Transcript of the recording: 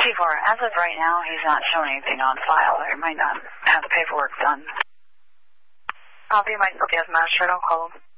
T4, as of right now, he's not showing anything on file. He might not have the paperwork done. I'll be myself, yes, Master. I'll call him.